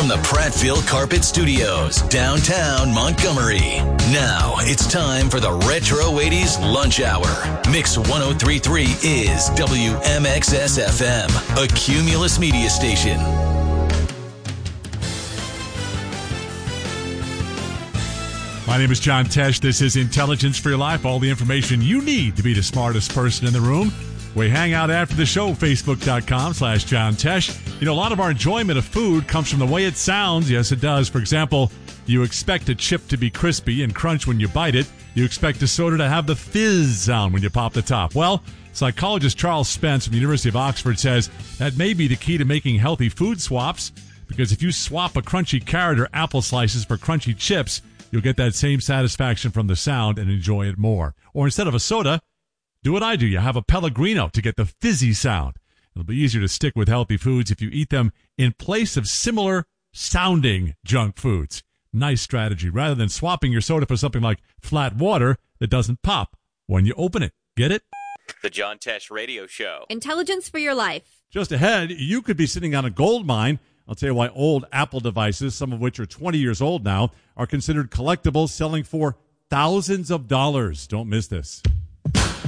from the Prattville Carpet Studios, downtown Montgomery. Now it's time for the Retro 80s Lunch Hour. Mix 1033 is WMXS FM, a Cumulus media station. My name is John Tesh. This is Intelligence for Your Life. All the information you need to be the smartest person in the room. We hang out after the show, facebook.com/John Tesh. You know, a lot of our enjoyment of food comes from the way it sounds. Yes, it does. For example, you expect a chip to be crispy and crunch when you bite it. You expect a soda to have the fizz sound when you pop the top. Well, psychologist Charles Spence from the University of Oxford says that may be the key to making healthy food swaps, because if you swap a crunchy carrot or apple slices for crunchy chips, you'll get that same satisfaction from the sound and enjoy it more. Or instead of a soda, do what I do. You have a Pellegrino to get the fizzy sound. It'll be easier to stick with healthy foods if you eat them in place of similar sounding junk foods. Nice strategy. Rather than swapping your soda for something like flat water that doesn't pop when you open it. Get it? The John Tesh Radio Show. Intelligence for your life. Just ahead, you could be sitting on a gold mine. I'll tell you why old Apple devices, some of which are 20 years old now, are considered collectibles, selling for thousands of dollars. Don't miss this.